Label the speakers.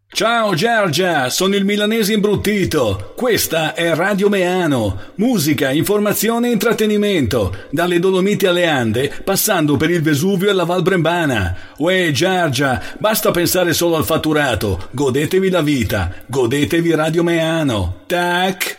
Speaker 1: Ciao Giorgia, sono il milanese imbruttito. Questa è Radio Meano. Musica, informazione e intrattenimento. Dalle Dolomiti alle Ande, passando per il Vesuvio e la Val Brembana. Uè Giorgia, basta pensare solo al fatturato. Godetevi la vita. Godetevi Radio Meano. Tac!